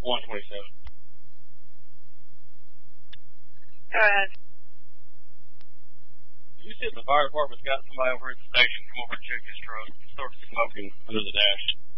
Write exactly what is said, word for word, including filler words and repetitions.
one twenty-seven. Go ahead. You said the fire department's got somebody over at the station come over and check his truck. It started smoking under the dash.